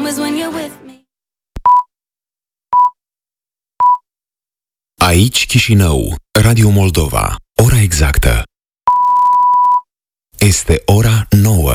is when you're with me. Aici Chișinău, Radio Moldova, ora exactă. Este ora 9.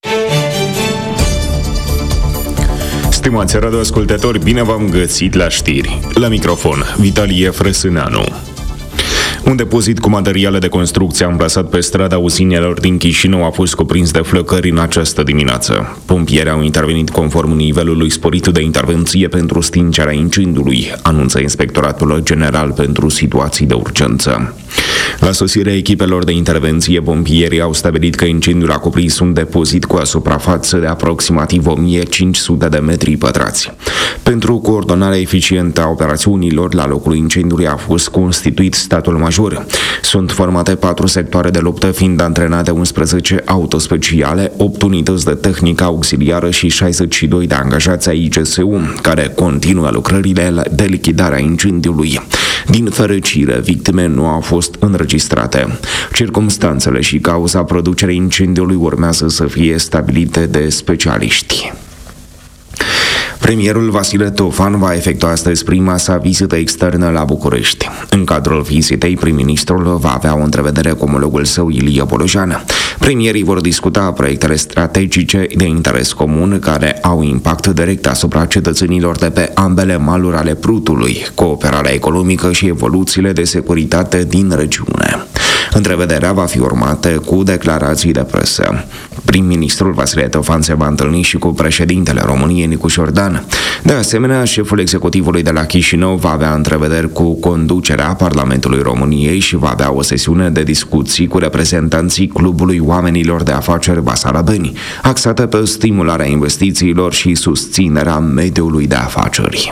Stimați radioascultători, bine v-am găsit la știri. La microfon, Vitalie Frăsâneanu. Un depozit cu materiale de construcție amplasat pe strada uzinelor din Chișinău a fost cuprins de flăcări în această dimineață. Pompierii au intervenit conform nivelului sporit de intervenție pentru stingerea incendiului, anunță Inspectoratul General pentru Situații de Urgență. La sosirea echipelor de intervenție, pompierii au stabilit că incendiul a cuprins un depozit cu o suprafață de aproximativ 1500 de metri pătrați. Pentru coordonarea eficientă a operațiunilor, la locul incendiului a fost constituit statul major. Sunt formate 4 sectoare de luptă, fiind antrenate 11 autospeciale, 8 unități de tehnică auxiliară și 62 de angajați ai IGSU, care continuă lucrările de lichidare a incendiului. Din fericire, victime nu au fost înregistrate. Circumstanțele și cauza producerii incendiului urmează să fie stabilite de specialiști. Premierul Vasile Tofan va efectua astăzi prima sa vizită externă la București. În cadrul vizitei, prim-ministrul va avea o întrevedere cu omologul său Ilie Bolojan. Premierii vor discuta proiectele strategice de interes comun care au impact direct asupra cetățenilor de pe ambele maluri ale Prutului, cooperarea economică și evoluțiile de securitate din regiune. Întrevederea va fi urmată cu declarații de presă. Prim-ministrul Vasile Tofan se va întâlni și cu președintele României, Nicu Șordan. De asemenea, șeful executivului de la Chișinău va avea întrevederi cu conducerea Parlamentului României și va avea o sesiune de discuții cu reprezentanții Clubului Oamenilor de Afaceri Basarabeni, axată pe stimularea investițiilor și susținerea mediului de afaceri.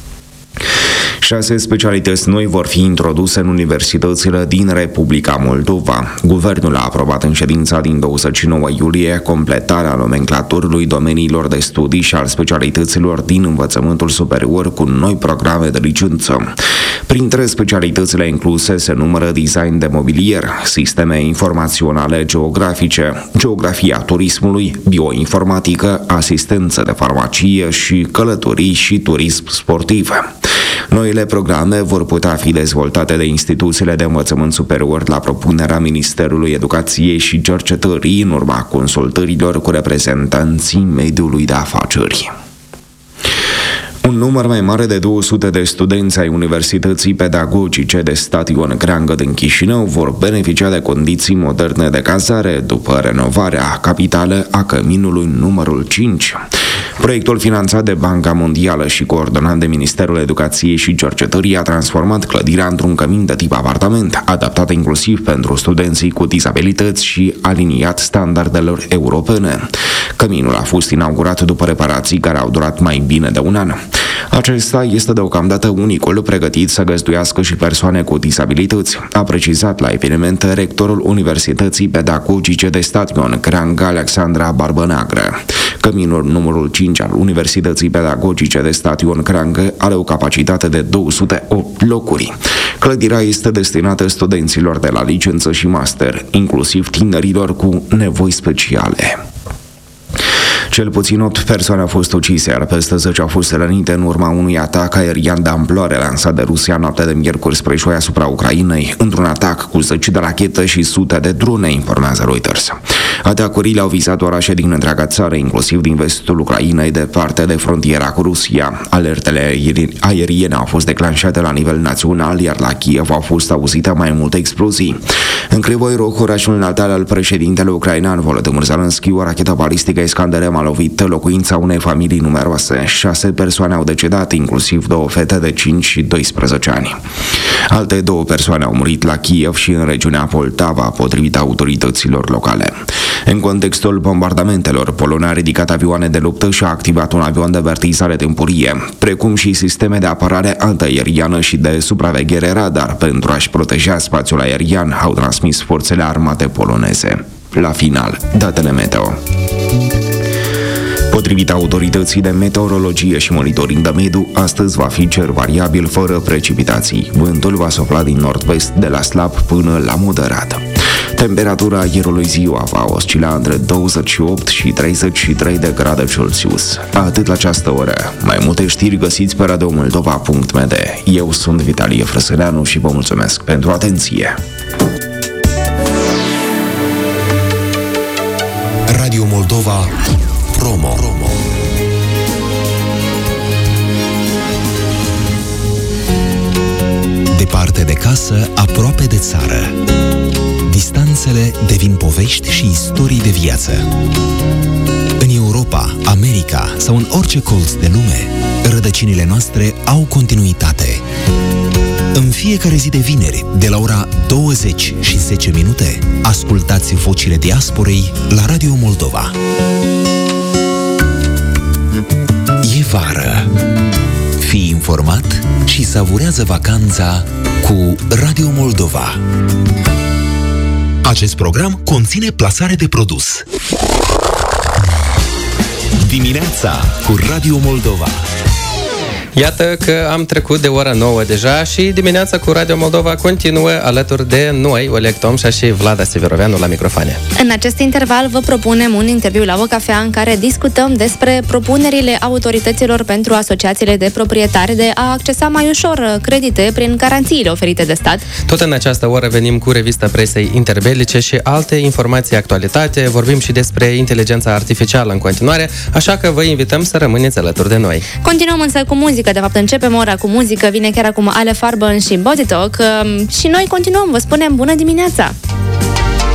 6 specialități noi vor fi introduse în universitățile din Republica Moldova. Guvernul a aprobat în ședința din 29 iulie completarea nomenclaturului domeniilor de studii și al specialităților din învățământul superior cu noi programe de licență. Printre specialitățile incluse se numără design de mobilier, sisteme informaționale geografice, geografia turismului, bioinformatică, asistență de farmacie și călătorii și turism sportiv. Noile programe vor putea fi dezvoltate de instituțiile de învățământ superior la propunerea Ministerului Educației și Cercetării în urma consultărilor cu reprezentanții mediului de afaceri. Un număr mai mare de 200 de studenți ai Universității Pedagogice de Stat Ion Creangă din Chișinău vor beneficia de condiții moderne de cazare după renovarea capitală a căminului numărul 5. Proiectul finanțat de Banca Mondială și coordonat de Ministerul Educației și Cercetării a transformat clădirea într-un cămin de tip apartament, adaptat inclusiv pentru studenții cu dizabilități și aliniat standardelor europene. Căminul a fost inaugurat după reparații care au durat mai bine de un an. Acesta este deocamdată unicul pregătit să găzduiască și persoane cu dizabilități, a precizat la eveniment rectorul Universității Pedagogice de Stat Ion Creangă, Alexandra Barbăneagră. Căminul numărul 5 al Universității Pedagogice de Stat Ion Creangă are o capacitate de 208 locuri. Clădirea este destinată studenților de la licență și master, inclusiv tinerilor cu nevoi speciale. Cel puțin 8 persoane au fost ucise, iar peste 10 au fost rănite în urma unui atac aerian de amploare lansat de Rusia noaptea de miercuri spre joi asupra Ucrainei, într-un atac cu 10 de rachete și sute de drone, informează Reuters. Atacurile au vizat orașe din întreaga țară, inclusiv din vestul Ucrainei, departe de frontiera cu Rusia. Alertele aeriene au fost declanșate la nivel național, iar la Kiev au fost auzite mai multe explozii. În Crivoi Rog, orașul natal al președintelui ucrainean Volodymyr Zelensky, o rachetă balistică Iskander a lovit locuința unei familii numeroase. 6 persoane au decedat, inclusiv 2 fete de 5 și 12 ani. Alte 2 persoane au murit la Kiev și în regiunea Poltava, potrivit autorităților locale. În contextul bombardamentelor, Polonia a ridicat avioane de luptă și a activat un avion de avertizare timpurie, precum și sisteme de apărare antiaeriană și de supraveghere radar pentru a-și proteja spațiul aerian, au transmis forțele armate poloneze. La final, datele meteo. Potrivit autorității de meteorologie și monitoring de mediu, astăzi va fi cer variabil fără precipitații. Vântul va sufla din nord-vest de la slab până la moderat. Temperatura aerului ziua va oscila între 28 și 33 de grade Celsius. Atât la această oră. Mai multe știri găsiți pe radiomoldova.md. Eu sunt Vitalie Frăsăreanu și vă mulțumesc pentru atenție. Radio Moldova Promo. Departe de casă, aproape de țară. Distanțele devin povești și istorii de viață. În Europa, America sau în orice colț de lume, rădăcinile noastre au continuitate. În fiecare zi de vineri, de la ora 20 și 10 minute, ascultați vocile diasporei la Radio Moldova. E vară. Fii informat și savurează vacanța cu Radio Moldova. Acest program conține plasare de produs. Dimineața cu Radio Moldova. Iată că am trecut de ora 9 deja și dimineața cu Radio Moldova continuă alături de noi, Oleg Tomșa și Vlada Severoveanu la microfoane. În acest interval vă propunem un interviu la o cafea în care discutăm despre propunerile autorităților pentru asociațiile de proprietari de a accesa mai ușor credite prin garanțiile oferite de stat. Tot în această oră venim cu revista presei interbelice și alte informații actualitate. Vorbim și despre inteligența artificială în continuare, așa că vă invităm să rămâneți alături de noi. Continuăm însă cu muzică. De fapt, începem ora cu muzică. Vine chiar acum Ale Farben și Body Talk. Și noi continuăm. Vă spunem bună dimineața!